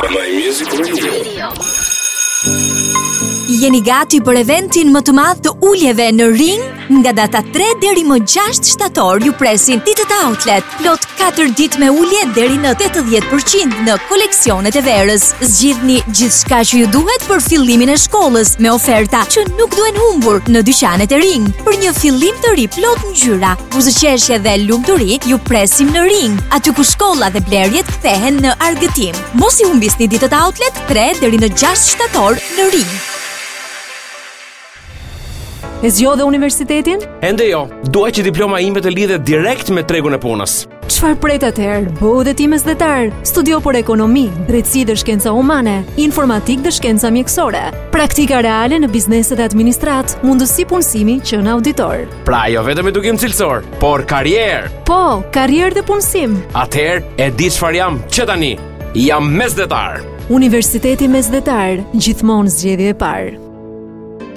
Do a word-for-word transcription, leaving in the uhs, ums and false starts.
My Music Radio. Jeni gati për eventin më të madh të uljeve në ring? Nga data tre deri më gjashtë shtator ju presin ditët Outlet. Plot katër ditë me ulje deri në tetëdhjetë përqind në koleksionet e verës. Zgjidhni gjithçka që ju duhet për fillimin e shkollës me oferta që nuk duhen humbur në dyqanet e ring. Për një fillim të ri plot ngjyra, buzëqeshje dhe lumturi ju presim në ring, aty ku shkolla dhe blerjet kthehen në argëtim. Mos i humbisni ditët Outlet tre deri në gjashtë shtator në ring. E zgjodhe universitetin? Ende jo, dua që diploma ime të lidhet direkt me tregun e punës. Çfarë pret atëherë? Bëu dhe ti mesdhetar. Studio për ekonomi, drejtësi dhe shkenca humane, informatik dhe shkenca mjekësore, praktika reale në bizneset e administrat, mundësi punësimi që në auditor. Pra jo vetëm edukim cilësor, por karrierë. Po, karrierë dhe punësim. Atëherë e di çfarë jam që tani. Jam mesdhetar. Universiteti Mesdhetar, gjithmonë zgjedhje e parë.